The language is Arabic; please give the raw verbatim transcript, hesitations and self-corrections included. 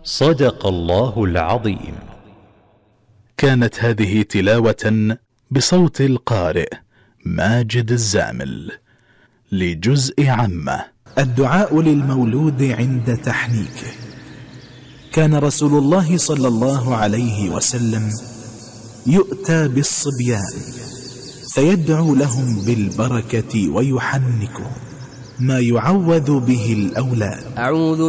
صدق الله العظيم. كانت هذه تلاوة بصوت القارئ ماجد الزامل لجزء عامة. الدعاء للمولود عند تحنيكه. كان رسول الله صلى الله عليه وسلم يؤتى بالصبيان فيدعو لهم بالبركة ويحنكهم ما يعوذ به الأولاد.